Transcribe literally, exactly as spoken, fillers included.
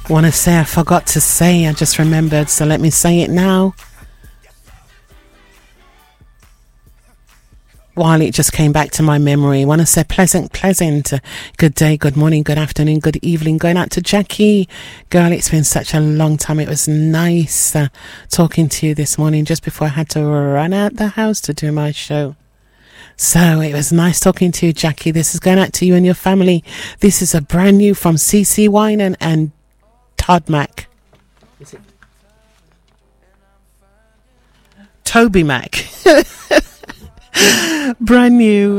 Want to say I forgot to say, I just remembered, so let me say it now. While it just came back to my memory, want to say pleasant, pleasant, uh, good day, good morning, good afternoon, good evening, going out to Jackie. Girl, it's been such a long time. It was nice uh, talking to you this morning just before I had to run out the house to do my show. So it was nice talking to you, Jackie. This is going out to you and your family. This is a brand new from C C Winan and Todd Mac. Is it Toby Mac? Brand new.